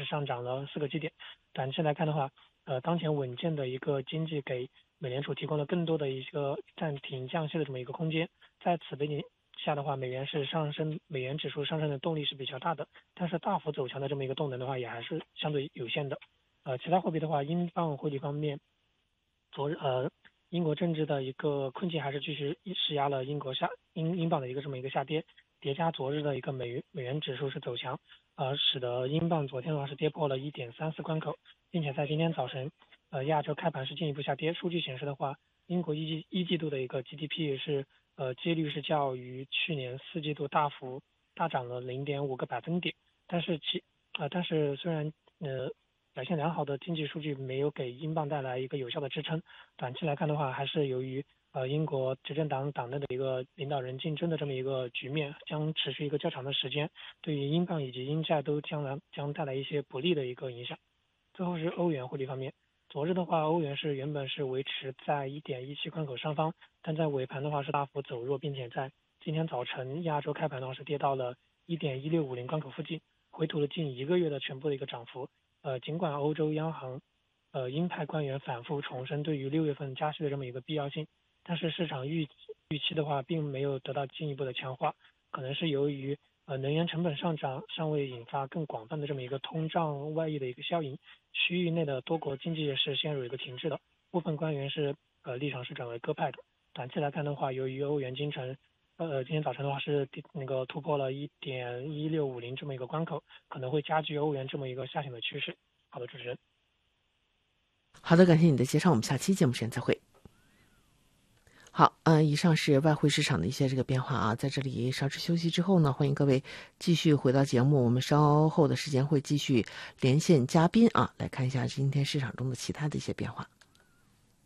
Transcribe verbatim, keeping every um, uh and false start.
上涨了四个基点。短期来看的话，呃，当前稳健的一个经济给美联储提供了更多的一个暂停降息的这么一个空间。在此背景下的话，美元是上升，美元指数上升的动力是比较大的，但是大幅走强的这么一个动能的话，也还是相对有限的。呃，其他货币的话，英镑汇率方面，昨日呃。英国政治的一个困境还是继续施压了英国下英英镑的一个这么一个下跌，叠加昨日的一个美元美元指数是走强，呃，使得英镑昨天的话是跌破了一点三四关口，并且在今天早晨，呃，亚洲开盘是进一步下跌。数据显示的话，英国一季一季度的一个 G D P 是呃几率是较于去年四季度大幅大涨了零点五个百分点，但是其呃但是虽然呃。表现良好的经济数据没有给英镑带来一个有效的支撑，短期来看的话，还是由于呃英国执政党党内的一个领导人竞争的这么一个局面，将持续一个较长的时间，对于英镑以及英债都将来将带来一些不利的一个影响。最后是欧元汇率方面，昨日的话，欧元是原本是维持在一点一七关口上方，但在尾盘的话是大幅走弱，并且在今天早晨亚洲开盘的话是跌到了一点一六五零关口附近，回吐了近一个月的全部的一个涨幅。呃，尽管欧洲央行，呃，鹰派官员反复重申对于六月份加息的这么一个必要性，但是市场预预期的话，并没有得到进一步的强化，可能是由于呃能源成本上涨尚未引发更广泛的这么一个通胀外溢的一个效应，区域内的多国经济是陷入一个停滞的，部分官员是呃立场是转为鸽派的。短期来看的话，由于欧元今晨呃，今天早晨的话是那个突破了一点一六五零这么一个关口，可能会加剧欧元这么一个下行的趋势。好的，主持人。 好的，感谢你的介绍，我们下期节目时间再会。好，呃，以上是外汇市场的一些这个变化啊，在这里稍事休息之后呢，欢迎各位继续回到节目，我们稍后的时间会继续连线嘉宾啊，来看一下今天市场中的其他的一些变化。